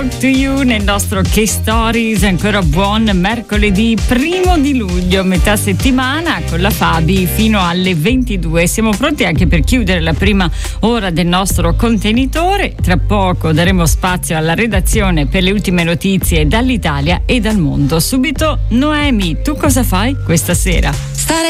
To you nel nostro Che Stories. Ancora buon mercoledì 1 luglio, metà settimana con la Fabi fino alle 22. Siamo pronti anche per chiudere la prima ora del nostro contenitore. Tra poco daremo spazio alla redazione per le ultime notizie dall'Italia e dal mondo. Subito Noemi, tu cosa fai questa sera? Stare